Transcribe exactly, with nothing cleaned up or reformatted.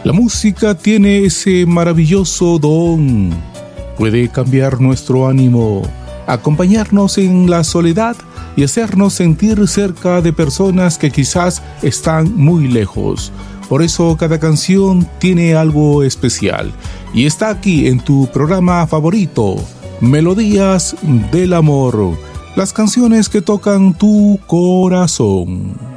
La música tiene ese maravilloso don. Puede cambiar nuestro ánimo, acompañarnos en la soledad y hacernos sentir cerca de personas que quizás están muy lejos. Por eso cada canción tiene algo especial y está aquí en tu programa favorito, Melodías del Amor, las canciones que tocan tu corazón.